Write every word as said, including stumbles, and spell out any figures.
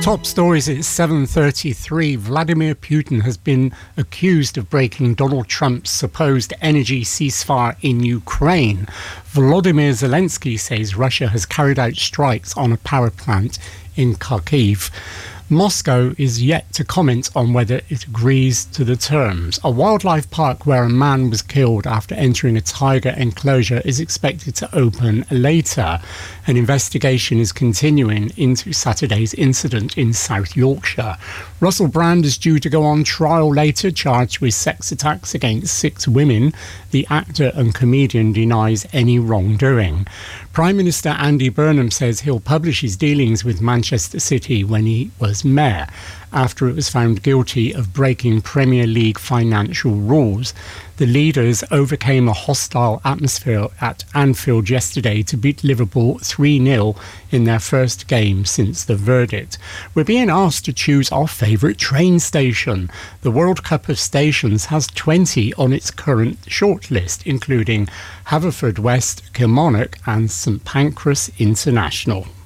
Top stories at seven thirty-three. Vladimir Putin has been accused of breaking Donald Trump's supposed energy ceasefire in Ukraine. Volodymyr Zelensky says Russia has carried out strikes on a power plant in Kharkiv. Moscow is yet to comment on whether it agrees to the terms. A wildlife park where a man was killed after entering a tiger enclosure is expected to open later. An investigation is continuing into Saturday's incident in South Yorkshire. Russell Brand is due to go on trial later, charged with sex attacks against six women. The actor and comedian denies any wrongdoing. Prime Minister Andy Burnham says he'll publish his dealings with Manchester City when he was mayor, after it was found guilty of breaking Premier League financial rules. The leaders overcame a hostile atmosphere at Anfield yesterday to beat Liverpool three nil in their first game since the verdict. We're being asked to choose our favourite train station. The World Cup of Stations has twenty on its current shortlist, including Haverfordwest, Kilmarnock and St Pancras International.